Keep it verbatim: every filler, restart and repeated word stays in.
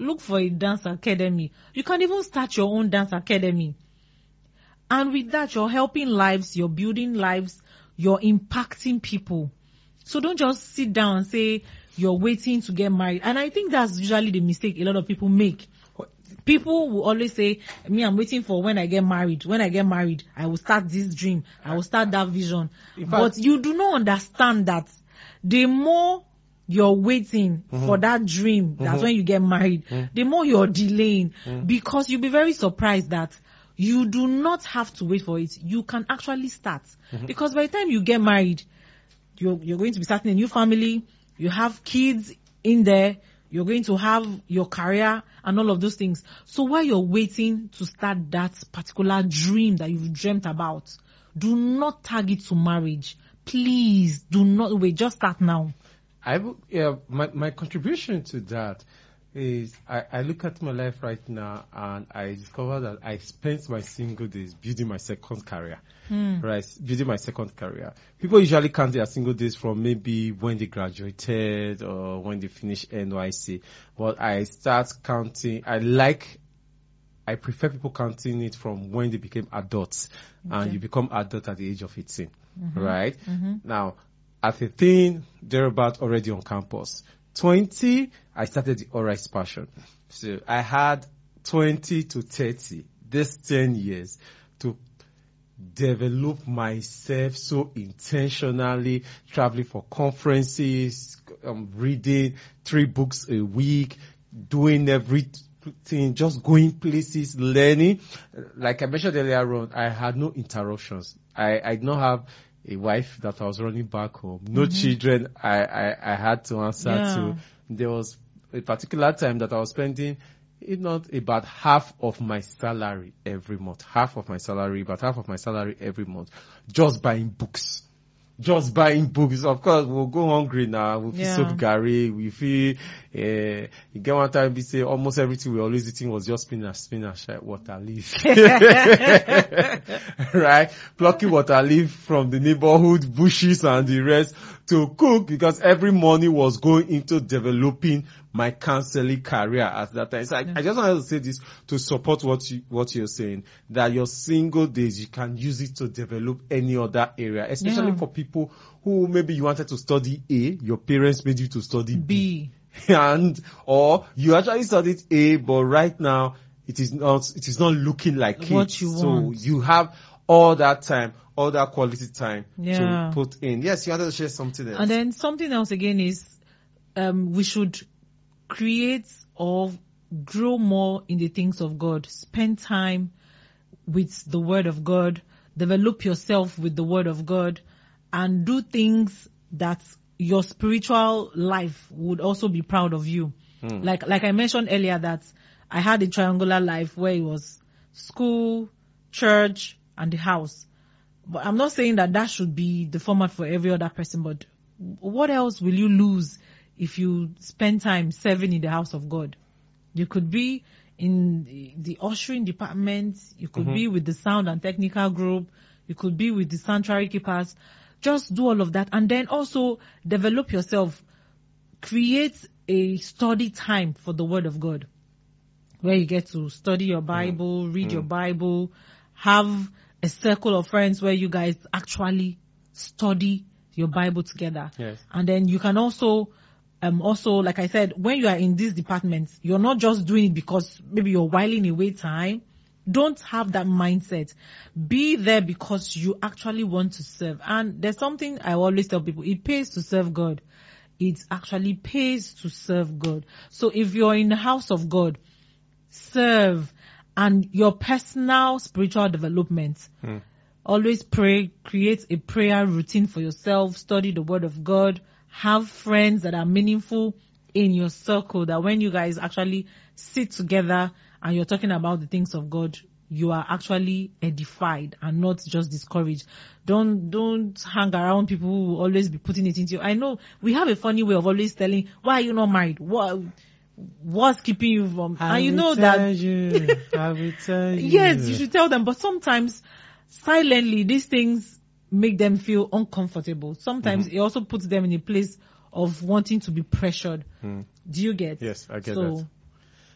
look for a dance academy. You can even start your own dance academy. And with that, you're helping lives, you're building lives, you're impacting people. So don't just sit down and say you're waiting to get married. And I think that's usually the mistake a lot of people make. People will always say, me, I'm waiting for when I get married. When I get married, I will start this dream. I will start that vision. Fact, but you do not understand that the more you're waiting mm-hmm. for that dream, that's mm-hmm. when you get married, mm-hmm. the more you're delaying. Mm-hmm. Because you'll be very surprised that you do not have to wait for it. You can actually start. Mm-hmm. Because by the time you get married, you're, you're going to be starting a new family. You have kids in there. You're going to have your career and all of those things. So while you're waiting to start that particular dream that you've dreamt about, do not tag it to marriage. Please do not wait. Just start now. I will, yeah, my, my contribution to that is I, I look at my life right now and I discover that I spent my single days building my second career. Hmm. Right, building my second career. People usually count their single days from maybe when they graduated or when they finish N Y C. But I start counting, I like, I prefer people counting it from when they became adults. Okay. And you become adult at the age of eighteen. Mm-hmm. Right? Mm-hmm. Now, at eighteen, they're about already on campus. twenty, I started the All-Rise Passion. So I had twenty to thirty, this ten years to develop myself so intentionally, traveling for conferences, um, reading three books a week, doing everything, just going places, learning. Like I mentioned earlier on, I had no interruptions. I, I did not have a wife that I was running back home, no mm-hmm. children I, I, I had to answer yeah. to. There was a particular time that I was spending, if not about half of my salary every month, half of my salary, but half of my salary every month, just buying books. Just buying books. Of course, we'll go hungry now. We feel yeah. soap Gary. We feel, uh, you get one time we say almost everything we always eating was just spinach, spinach, uh, water leaf. Right? Plucking water leaf from the neighborhood bushes and the rest to cook because every morning was going into developing my counseling career at that time. So I, yeah. I just wanted to say this to support what you, what you're saying, that your single days, you can use it to develop any other area, especially yeah. for people who maybe you wanted to study A, your parents made you to study B. B. And, or you actually studied A, but right now it is not, it is not looking like what it. you so want. You have all that time, all that quality time yeah. to put in. Yes, you wanted to share something else. And then something else again is, um, we should create or grow more in the things of God. Spend time with the Word of God. Develop yourself with the Word of God. And do things that your spiritual life would also be proud of you. Hmm. Like like I mentioned earlier that I had a triangular life where it was school, church, and the house. But I'm not saying that that should be the format for every other person, but what else will you lose if you spend time serving in the house of God? You could be in the ushering department. You could mm-hmm. be with the sound and technical group. You could be with the sanctuary keepers. Just do all of that. And then also develop yourself. Create a study time for the Word of God, where you get to study your Bible, mm-hmm. read mm-hmm. your Bible, have a circle of friends where you guys actually study your Bible together. Yes. And then you can also Um, also, like I said, when you are in these departments, you're not just doing it because maybe you're whiling away time. Don't have that mindset. Be there because you actually want to serve. And there's something I always tell people. It pays to serve God. It actually pays to serve God. So if you're in the house of God, serve. And your personal spiritual development, hmm. always pray, create a prayer routine for yourself, study the Word of God. Have friends that are meaningful in your circle, that when you guys actually sit together and you're talking about the things of God, you are actually edified and not just discouraged. Don't, don't hang around people who will always be putting it into you. I know we have a funny way of always telling, why are you not married? What, what's keeping you from, I and you know will that. tell you. I will tell you. Yes, you should tell them, but sometimes silently these things make them feel uncomfortable. Sometimes mm-hmm. it also puts them in a place of wanting to be pressured. Mm. Do you get? Yes, I get so, that.